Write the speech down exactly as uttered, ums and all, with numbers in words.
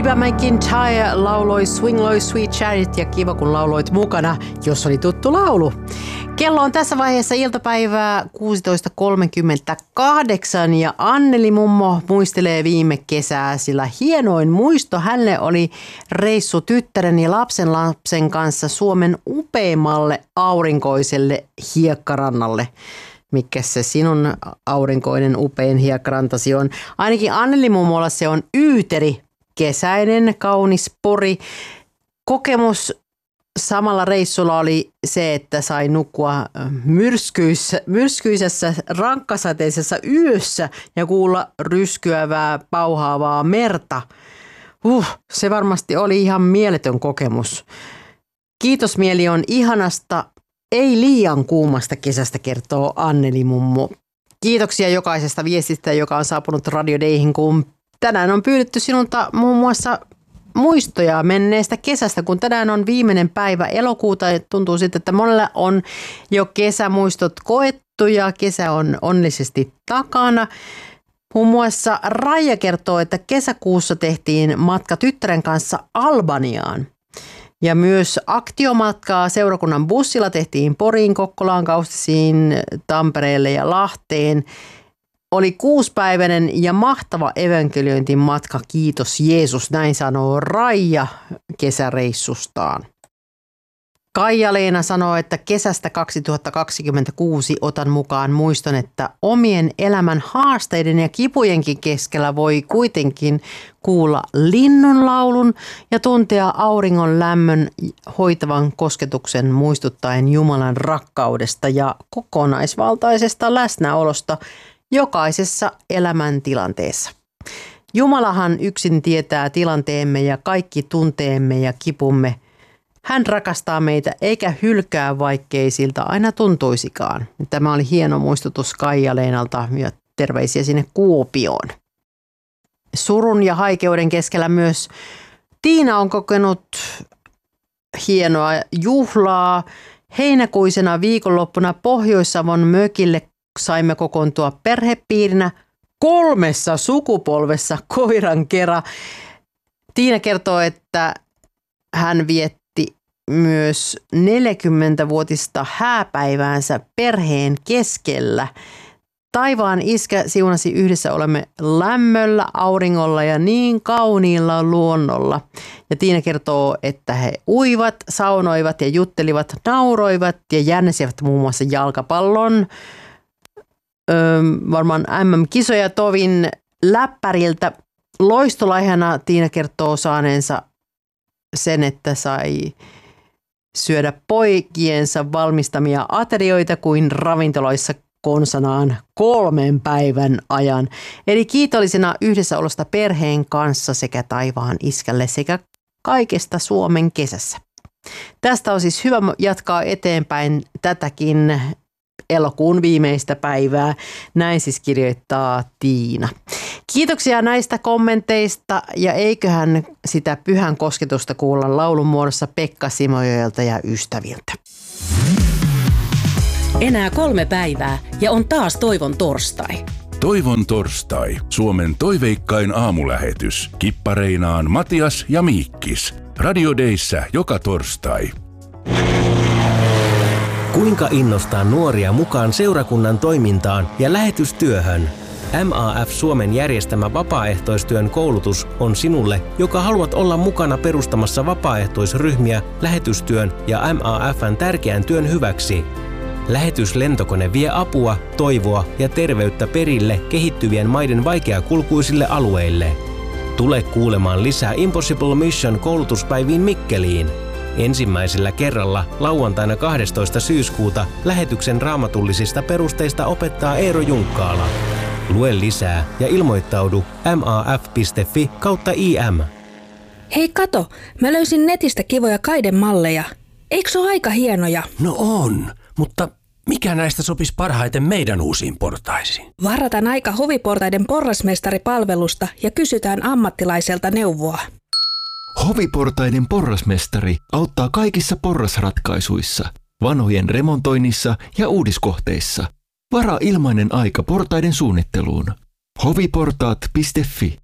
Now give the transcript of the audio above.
Reba McEntire lauloi Swing Low Sweet Chariot ja kiva kun lauloit mukana, jos oli tuttu laulu. Kello on tässä vaiheessa iltapäivää kuusitoista kolmekymmentäkahdeksan ja Anneli mummo muistelee viime kesää, sillä hienoin muisto hänelle oli reissu tyttären ja lapsen lapsen kanssa Suomen upeimmalle aurinkoiselle hiekkarannalle. Mikä se sinun aurinkoinen upein hiekkarantasi on? Ainakin Anneli mummolla se on Yyteri, kesäinen, kaunis Pori. Kokemus samalla reissulla oli se, että sai nukkua myrskyisessä, myrskyisessä rankkasateisessa yössä ja kuulla ryskyävää, pauhaavaa merta. Uh, se varmasti oli ihan mieletön kokemus. Kiitosmieli on ihanasta, ei liian kuumasta kesästä, kertoo Anneli mummo. Kiitoksia jokaisesta viestistä, joka on saapunut Radio Dayhin, kun tänään on pyydetty sinulta muun muassa muistoja menneestä kesästä, kun tänään on viimeinen päivä elokuuta ja tuntuu sitten, että monella on jo kesämuistot koettu ja kesä on onnellisesti takana. Muun muassa Raija kertoo, että kesäkuussa tehtiin matka tyttären kanssa Albaniaan. Ja myös aktiomatkaa seurakunnan bussilla tehtiin Poriin, Kokkolaan, Kaustisiin, Tampereelle ja Lahteen. Oli kuuspäiväinen ja mahtava evankeliointin matka, kiitos Jeesus, näin sanoo Raija kesäreissustaan. Kaija-Leena sanoo, että kesästä kaksituhattakaksikymmentäkuusi otan mukaan muiston, että omien elämän haasteiden ja kipujenkin keskellä voi kuitenkin kuulla linnunlaulun ja tuntea auringon lämmön hoitavan kosketuksen muistuttaen Jumalan rakkaudesta ja kokonaisvaltaisesta läsnäolosta jokaisessa elämäntilanteessa. Jumalahan yksin tietää tilanteemme ja kaikki tunteemme ja kipumme. Hän rakastaa meitä eikä hylkää, vaikkei siltä aina tuntuisikaan. Tämä oli hieno muistutus Kaija-Leenalta ja terveisiä sinne Kuopioon. Surun ja haikeuden keskellä myös Tiina on kokenut hienoa juhlaa. Heinäkuisena viikonloppuna Pohjois-Savon mökille saimme kokoontua perhepiirinä kolmessa sukupolvessa koiran kera. Tiina kertoo, että hän vietti myös neljäkymmentävuotista hääpäiväänsä perheen keskellä. Taivaan iskä siunasi yhdessä olemme lämmöllä, auringolla ja niin kauniilla luonnolla. Ja Tiina kertoo, että he uivat, saunoivat ja juttelivat, nauroivat ja jännäsivät muun muassa jalkapallon. Öö, varmaan M M-kisoja tovin läppäriltä. Loistolaihana Tiina kertoo saaneensa sen, että sai syödä poikiensa valmistamia aterioita kuin ravintoloissa konsanaan kolmen päivän ajan. Eli kiitollisena yhdessäolosta perheen kanssa sekä taivaan iskälle sekä kaikesta Suomen kesässä. Tästä on siis hyvä jatkaa eteenpäin tätäkin elokuun viimeistä päivää. Näin siis kirjoittaa Tiina. Kiitoksia näistä kommenteista ja eiköhän sitä pyhän kosketusta kuulla laulun muodossa Pekka Simojoelta ja ystäviltä. Enää kolme päivää ja on taas Toivon torstai. Toivon torstai, Suomen toiveikkain aamulähetys. Kippareinaan Matias ja Miikkis. Radio Dayssä joka torstai. Kuinka innostaa nuoria mukaan seurakunnan toimintaan ja lähetystyöhön? M A F Suomen järjestämä vapaaehtoistyön koulutus on sinulle, joka haluat olla mukana perustamassa vapaaehtoisryhmiä lähetystyön ja M A F:n tärkeän työn hyväksi. Lähetyslentokone vie apua, toivoa ja terveyttä perille kehittyvien maiden vaikeakulkuisille alueille. Tule kuulemaan lisää Impossible Mission koulutuspäiviin Mikkeliin. Ensimmäisellä kerralla lauantaina kahdestoista syyskuuta lähetyksen raamatullisista perusteista opettaa Eero Junkkaala. Lue lisää ja ilmoittaudu maaf piste fi kautta im. Hei kato, mä löysin netistä kivoja kaidemalleja. Eikö se ole aika hienoja? No on, mutta mikä näistä sopisi parhaiten meidän uusiin portaisiin? Varataan aika Hoviportaiden porrasmestaripalvelusta ja kysytään ammattilaiselta neuvoa. Hoviportaiden porrasmestari auttaa kaikissa porrasratkaisuissa, vanhojen remontoinnissa ja uudiskohteissa. Varaa ilmainen aika portaiden suunnitteluun. hoviportaat piste fi